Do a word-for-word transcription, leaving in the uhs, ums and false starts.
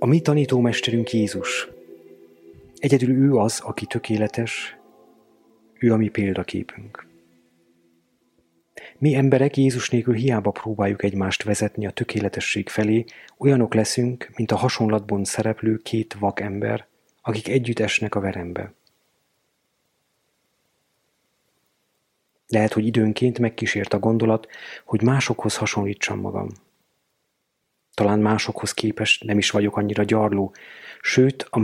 A mi tanítómesterünk Jézus. Egyedül ő az, aki tökéletes, ő a mi példaképünk. Mi emberek Jézus nélkül hiába próbáljuk egymást vezetni a tökéletesség felé, olyanok leszünk, mint a hasonlatban szereplő két vak ember, akik együtt esnek a verembe. Lehet, hogy időnként megkísért a gondolat, hogy másokhoz hasonlítsam magam. Talán másokhoz képest nem is vagyok annyira gyarló, sőt, a